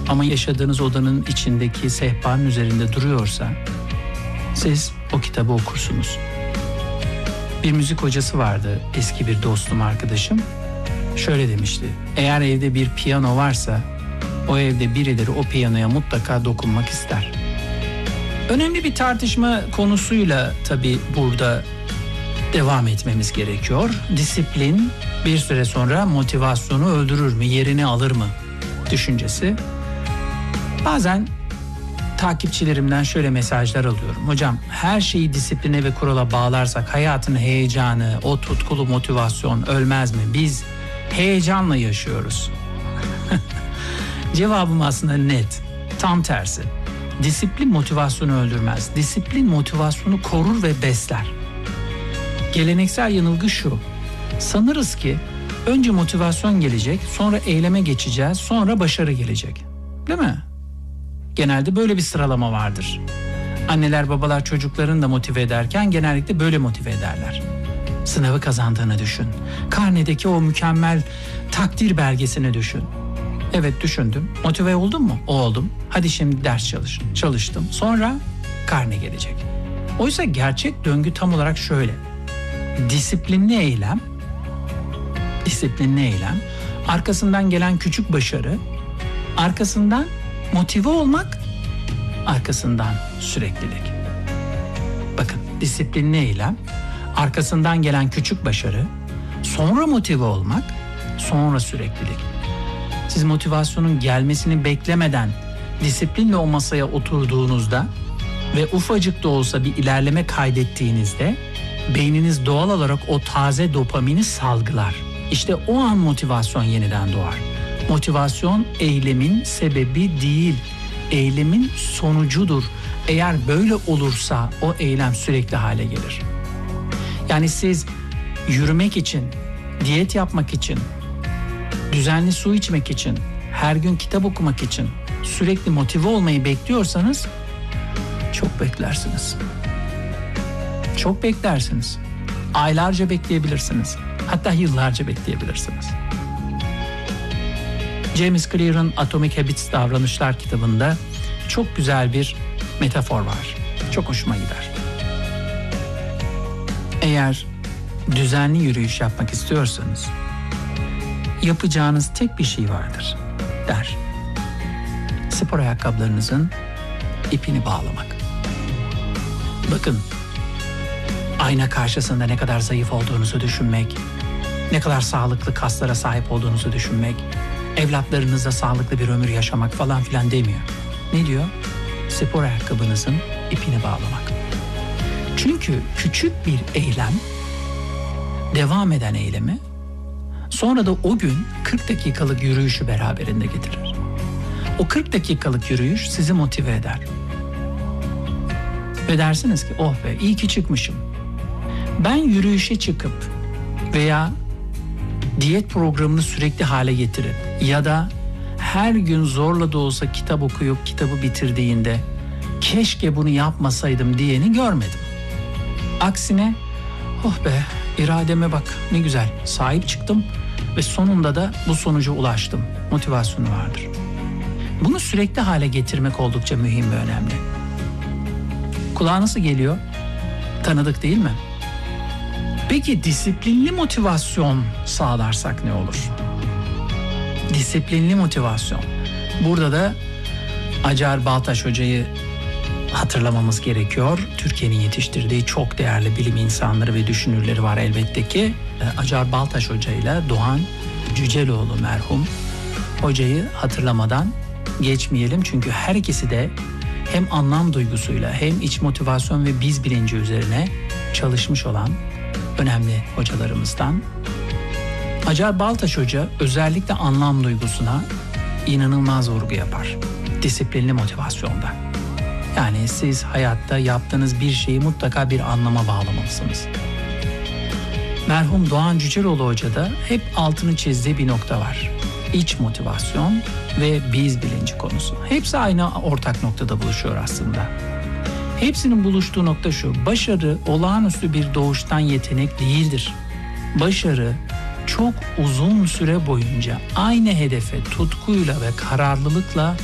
ama yaşadığınız odanın içindeki sehpanın üzerinde duruyorsa siz o kitabı okursunuz. Bir müzik hocası vardı, eski bir dostum, arkadaşım. Şöyle demişti: eğer evde bir piyano varsa o evde birileri o piyanoya mutlaka dokunmak ister. Önemli bir tartışma konusuyla tabii burada devam etmemiz gerekiyor. Disiplin bir süre sonra motivasyonu öldürür mü, yerini alır mı düşüncesi. Bazen takipçilerimden şöyle mesajlar alıyorum: hocam, her şeyi disipline ve kurala bağlarsak hayatın heyecanı, o tutkulu motivasyon ölmez mi? Biz heyecanla yaşıyoruz. Cevabım aslında net. Tam tersi. Disiplin motivasyonu öldürmez. Disiplin motivasyonu korur ve besler. Geleneksel yanılgı şu: sanırız ki önce motivasyon gelecek, sonra eyleme geçeceğiz, sonra başarı gelecek. Değil mi? Genelde böyle bir sıralama vardır. Anneler babalar çocuklarını da motive ederken genellikle böyle motive ederler. Sınavı kazandığını düşün. Karnedeki o mükemmel takdir belgesini düşün. Evet, düşündüm. Motive oldun mu? Oldum. Hadi şimdi ders çalış. Çalıştım. Sonra karne gelecek. Oysa gerçek döngü tam olarak şöyle: disiplinli eylem, arkasından gelen küçük başarı, arkasından motive olmak, arkasından süreklilik. Bakın, disiplinli eylem, arkasından gelen küçük başarı, sonra motive olmak, sonra süreklilik. Siz motivasyonun gelmesini beklemeden disiplinle o masaya oturduğunuzda ve ufacık da olsa bir ilerleme kaydettiğinizde beyniniz doğal olarak o taze dopamini salgılar. İşte o an motivasyon yeniden doğar. Motivasyon eylemin sebebi değil, eylemin sonucudur. Eğer böyle olursa o eylem sürekli hale gelir. Yani siz yürümek için, diyet yapmak için, düzenli su içmek için, her gün kitap okumak için sürekli motive olmayı bekliyorsanız çok beklersiniz. Çok beklersiniz. Aylarca bekleyebilirsiniz. Hatta yıllarca bekleyebilirsiniz. James Clear'ın Atomic Habits Davranışlar kitabında çok güzel bir metafor var. Çok hoşuma gider. Eğer düzenli yürüyüş yapmak istiyorsanız yapacağınız tek bir şey vardır der. Spor ayakkabılarınızın ipini bağlamak. Bakın, ayna karşısında ne kadar zayıf olduğunuzu düşünmek, ne kadar sağlıklı kaslara sahip olduğunuzu düşünmek, evlatlarınızla sağlıklı bir ömür yaşamak falan filan demiyor. Ne diyor? Spor ayakkabınızın ipini bağlamak. Çünkü küçük bir eylem devam eden eylemi, sonra da o gün 40 dakikalık yürüyüşü beraberinde getirir. O 40 dakikalık yürüyüş sizi motive eder. Ve dersiniz ki oh be, iyi ki çıkmışım. Ben yürüyüşe çıkıp veya diyet programını sürekli hale getirip ya da her gün zorla da olsa kitap okuyup kitabı bitirdiğinde keşke bunu yapmasaydım diyeni görmedim. Aksine oh be, irademe bak ne güzel, sahip çıktım ve sonunda da bu sonuca ulaştım motivasyonu vardır. Bunu sürekli hale getirmek oldukça mühim ve önemli. Kulağa nasıl geliyor? Tanıdık değil mi? Peki disiplinli motivasyon sağlarsak ne olur? Disiplinli motivasyon. Burada da Acar Baltaş Hoca'yı hatırlamamız gerekiyor. Türkiye'nin yetiştirdiği çok değerli bilim insanları ve düşünürleri var elbette ki. Acar Baltaş Hoca ile Doğan Cüceloğlu merhum hocayı hatırlamadan geçmeyelim. Çünkü her ikisi de hem anlam duygusuyla hem iç motivasyon ve biz bilinci üzerine çalışmış olan önemli hocalarımızdan. Acar Baltaş Hoca özellikle anlam duygusuna inanılmaz vurgu yapar. Disiplinli motivasyonda. Yani siz hayatta yaptığınız bir şeyi mutlaka bir anlama bağlamalısınız. Merhum Doğan Cüceloğlu Hoca da hep altını çizdiği bir nokta var. İç motivasyon ve biz bilinci konusu. Hepsi aynı ortak noktada buluşuyor aslında. Hepsinin buluştuğu nokta şu: başarı olağanüstü bir doğuştan yetenek değildir. Başarı çok uzun süre boyunca aynı hedefe tutkuyla ve kararlılıkla